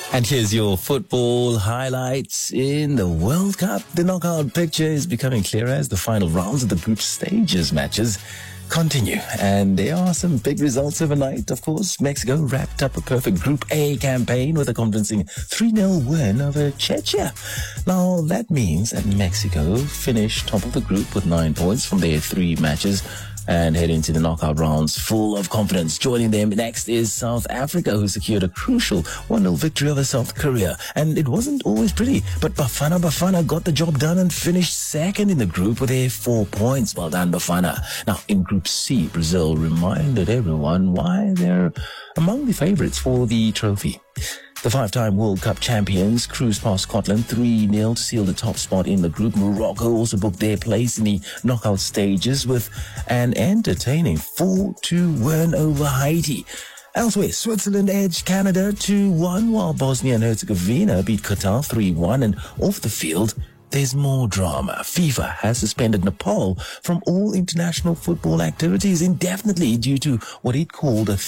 And here's your football highlights in the World Cup. The knockout picture is becoming clearer as the final rounds of the group stages matches continue. And there are some big results overnight. Of course, Mexico wrapped up a perfect Group A campaign with a convincing 3-0 win over Czechia. Now, that means that Mexico finished top of the group with 9 points from their 3 matches and head into the knockout rounds full of confidence. Joining them next is South Africa, who secured a crucial 1-0 victory over South Korea. And it wasn't always pretty, but Bafana got the job done and finished second in the group with their 4 points. Well done, Bafana. Now, in Group C, Brazil reminded everyone why they're among the favorites for the trophy. The 5-time World Cup champions cruised past Scotland 3-0 to seal the top spot in the group. Morocco also booked their place in the knockout stages with an entertaining 4-2 win over Haiti. Elsewhere, Switzerland edged Canada 2-1, while Bosnia and Herzegovina beat Qatar 3-1. And off the field, there's more drama. FIFA has suspended Nepal from all international football activities indefinitely due to what it called a